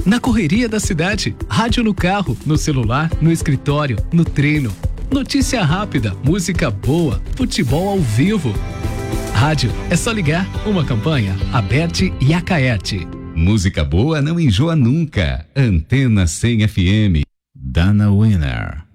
na correria da cidade, rádio no carro, no celular, no escritório, no treino. Notícia rápida, música boa, futebol ao vivo. Rádio é só ligar. Uma campanha Aberte e Acaerte. Música boa não enjoa nunca. Antena 100 FM. Dana Winner.